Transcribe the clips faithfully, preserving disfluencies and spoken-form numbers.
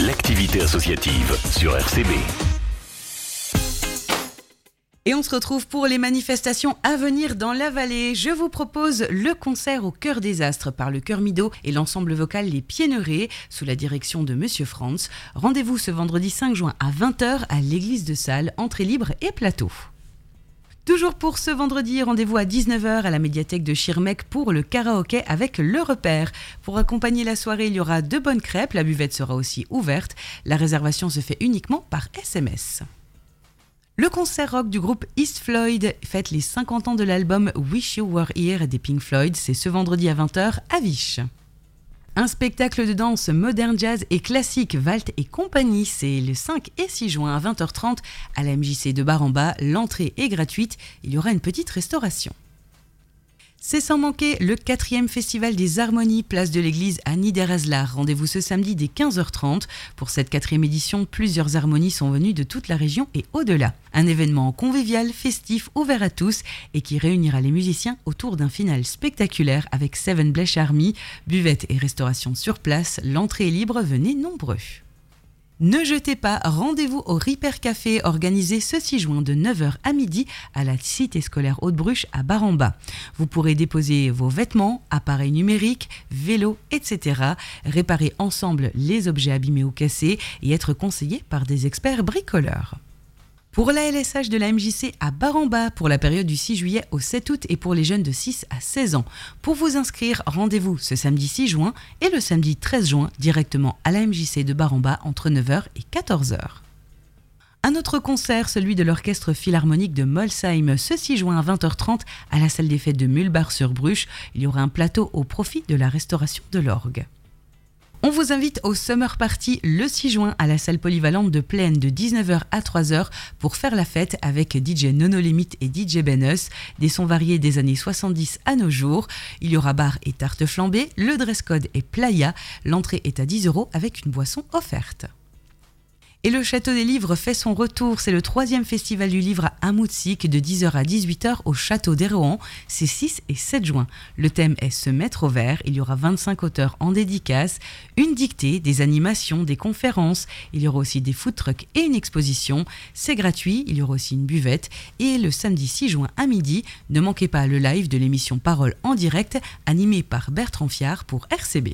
l'activité associative sur R C B. Et on se retrouve pour les manifestations à venir dans la vallée. Je vous propose le concert au Cœur des Astres par le Chœur Mido et l'ensemble vocal Les Pieds-Neurés sous la direction de Monsieur Franz. Rendez-vous ce vendredi cinq juin à vingt heures à l'église de Salles, entrée libre et plateau. Toujours pour ce vendredi, rendez-vous à dix-neuf heures à la médiathèque de Schirmeck pour le karaoké avec Le Repère. Pour accompagner la soirée, il y aura de bonnes crêpes, la buvette sera aussi ouverte. La réservation se fait uniquement par S M S. Le concert rock du groupe East Floyd fête les cinquante ans de l'album Wish You Were Here des Pink Floyd. C'est ce vendredi à vingt heures à Viche. Un spectacle de danse moderne jazz et classique Valt et compagnie, c'est le cinq et six juin à vingt heures trente à la M J C de Bar-en-Bas. L'entrée est gratuite, il y aura une petite restauration. C'est sans manquer le quatrième festival des harmonies, place de l'église à Niederhaslar. Rendez-vous ce samedi dès quinze heures trente. Pour cette quatrième édition, plusieurs harmonies sont venues de toute la région et au-delà. Un événement convivial, festif, ouvert à tous et qui réunira les musiciens autour d'un final spectaculaire avec Seven Bleach Army, buvette et restauration sur place. L'entrée est libre, venez nombreux. Ne jetez pas, rendez-vous au Ripper Café organisé ce six juin de neuf heures à midi à la cité scolaire Haute-Bruche à Bar-en-Bas. Vous pourrez déposer vos vêtements, appareils numériques, vélos, et cetera. Réparer ensemble les objets abîmés ou cassés et être conseillé par des experts bricoleurs. Pour l'A L S H de la M J C à Bar-en-Bas pour la période du six juillet au sept août et pour les jeunes de six à seize ans. Pour vous inscrire, rendez-vous ce samedi six juin et le samedi treize juin directement à la M J C de Bar-en-Bas entre neuf heures et quatorze heures. Un autre concert, celui de l'Orchestre Philharmonique de Molsheim, ce six juin à vingt heures trente à la salle des fêtes de Mulbach-sur-Bruche. Il y aura un plateau au profit de la restauration de l'orgue. On vous invite au Summer Party le six juin à la salle polyvalente de Plaine de dix-neuf heures à trois heures pour faire la fête avec D J Nono Limit et D J Benus, des sons variés des années soixante-dix à nos jours. Il y aura bar et tarte flambée, le dress code est playa, l'entrée est à dix euros avec une boisson offerte. Et le Château des Livres fait son retour, c'est le troisième festival du livre à Amoutsik de dix heures à dix-huit heures au Château d'Hérohan, c'est six et sept juin. Le thème est se mettre au vert, il y aura vingt-cinq auteurs en dédicace, une dictée, des animations, des conférences, il y aura aussi des food trucks et une exposition, c'est gratuit, il y aura aussi une buvette et le samedi six juin à midi, ne manquez pas le live de l'émission Parole en direct animée par Bertrand Fiard pour R C B.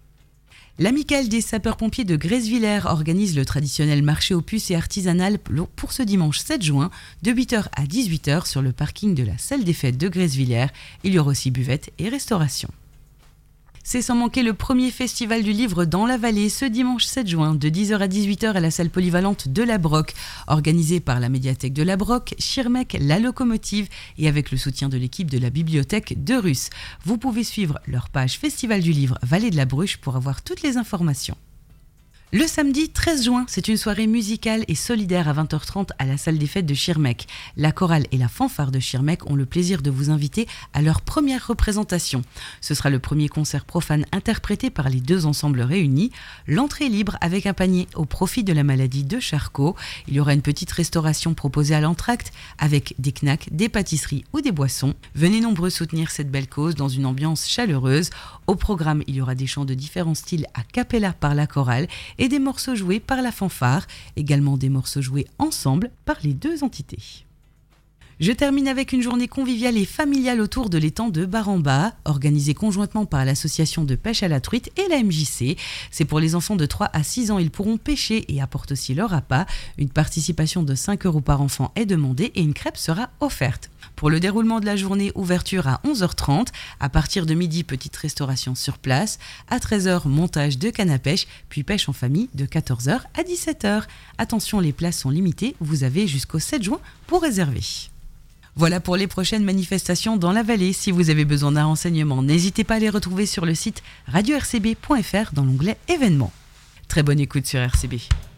L'Amicale des sapeurs-pompiers de Grèzevillers organise le traditionnel marché aux puces et artisanal pour ce dimanche sept juin, de huit heures à dix-huit heures sur le parking de la salle des fêtes de Grèzevillers. Il y aura aussi buvette et restauration. C'est sans manquer le premier festival du livre dans la vallée ce dimanche sept juin de dix heures à dix-huit heures à la salle polyvalente de la Broc, organisé par la médiathèque de la Broc, Schirmeck, la locomotive et avec le soutien de l'équipe de la bibliothèque de Russe. Vous pouvez suivre leur page Festival du livre Vallée de la Bruche pour avoir toutes les informations. Le samedi treize juin, c'est une soirée musicale et solidaire à vingt heures trente à la salle des fêtes de Schirmeck. La chorale et la fanfare de Schirmeck ont le plaisir de vous inviter à leur première représentation. Ce sera le premier concert profane interprété par les deux ensembles réunis. L'entrée est libre avec un panier au profit de la maladie de Charcot. Il y aura une petite restauration proposée à l'entracte avec des knacks, des pâtisseries ou des boissons. Venez nombreux soutenir cette belle cause dans une ambiance chaleureuse. Au programme, il y aura des chants de différents styles a cappella par la chorale et des morceaux joués par la fanfare, également des morceaux joués ensemble par les deux entités. Je termine avec une journée conviviale et familiale autour de l'étang de Bar-en-Bas, organisée conjointement par l'association de pêche à la truite et la M J C. C'est pour les enfants de trois à six ans, ils pourront pêcher et apportent aussi leur appât. Une participation de cinq euros par enfant est demandée et une crêpe sera offerte. Pour le déroulement de la journée, ouverture à onze heures trente. À partir de midi, petite restauration sur place. À treize heures, montage de canne à pêche, puis pêche en famille de quatorze heures à dix-sept heures. Attention, les places sont limitées. Vous avez jusqu'au sept juin pour réserver. Voilà pour les prochaines manifestations dans la vallée. Si vous avez besoin d'un renseignement, n'hésitez pas à les retrouver sur le site radio r c b point f r dans l'onglet événements. Très bonne écoute sur R C B.